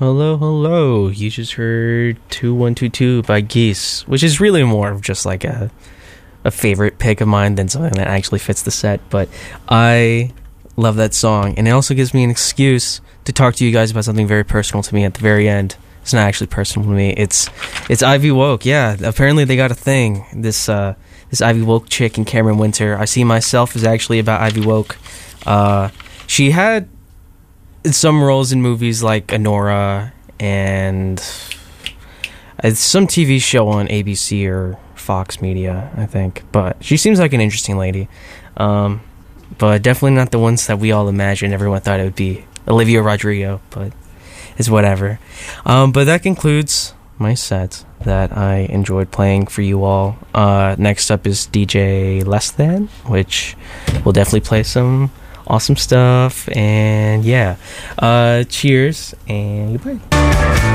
Hello, hello. You just heard 2122 by Geese, which is really more of just like a favorite pick of mine than something that actually fits the set. But I love that song, and it also gives me an excuse to talk to you guys about something very personal to me at the very end. It's not actually personal to me. It's Ivy Woke. Yeah, apparently they got a thing. This Ivy Woke chick in Cameron Winter. I See Myself is actually about Ivy Woke. She had some roles in movies like Anora and some TV show on ABC or Fox Media, I think. But she seems like an interesting lady. But definitely not the ones that we all imagined. Everyone thought it would be Olivia Rodrigo, but it's whatever. But that concludes my set that I enjoyed playing for you all. Next up is DJ Less Than, which will definitely play some awesome stuff. And yeah, cheers and goodbye.